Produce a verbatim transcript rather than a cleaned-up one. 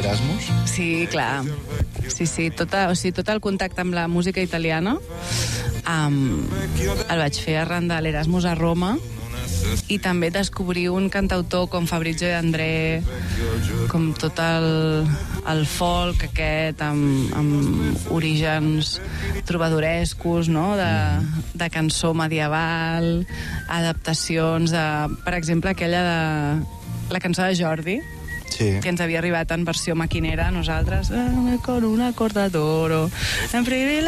l'Erasmus? Sí, clar. Sí, sí, tota, o sigui, tot el contacte amb la música italiana um, el vaig fer arran de l'Erasmus a Roma, i també descobrir un cantautor com Fabrizio De André, com tot el, el folk aquest amb, amb orígens trobadorescos, no? de, de cançó medieval, adaptacions de, per exemple, aquella de la cançó de Jordi, Sí. que ens havia arribat en versió maquinera a nosaltres, eh, con una corda d'oro, en privilegi